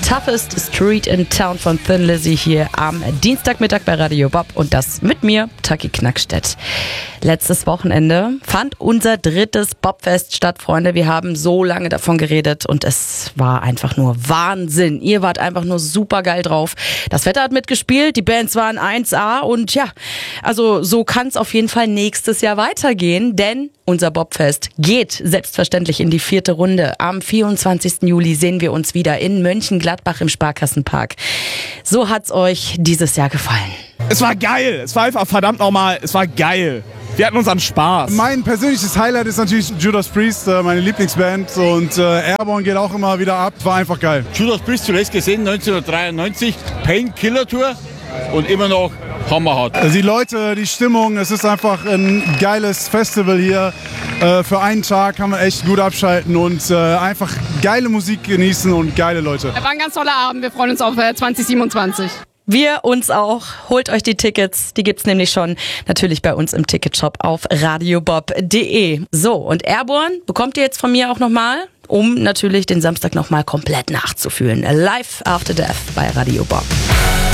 Toughest Street in Town von Thin Lizzy hier am Dienstagmittag bei Radio Bob und das mit mir, Taki Knackstedt. Letztes Wochenende fand unser 3. Bobfest statt, Freunde. Wir haben so lange davon geredet und es war einfach nur Wahnsinn. Ihr wart einfach nur super geil drauf. Das Wetter hat mitgespielt, die Bands waren 1A und ja, also so kann es auf jeden Fall nächstes Jahr weitergehen, denn unser Bobfest geht selbstverständlich in die 4. Runde. Am 24. Juli sehen wir uns wieder in Mönchengladbach im Sparkassenpark. So hat's euch dieses Jahr gefallen? Es war geil. Es war einfach verdammt nochmal, es war geil. Wir hatten unseren Spaß. Mein persönliches Highlight ist natürlich Judas Priest, meine Lieblingsband. Und Airborne geht auch immer wieder ab. War einfach geil. Judas Priest zuletzt gesehen, 1993. Painkiller-Tour und immer noch hammerhart. Die Leute, die Stimmung, es ist einfach ein geiles Festival hier. Für einen Tag kann man echt gut abschalten und einfach geile Musik genießen und geile Leute. War ein ganz toller Abend. Wir freuen uns auf 2027. Wir uns auch. Holt euch die Tickets. Die gibt's nämlich schon natürlich bei uns im Ticketshop auf radiobob.de. So, und Airborne bekommt ihr jetzt von mir auch nochmal, um natürlich den Samstag nochmal komplett nachzufühlen. Live After Death bei Radio Bob.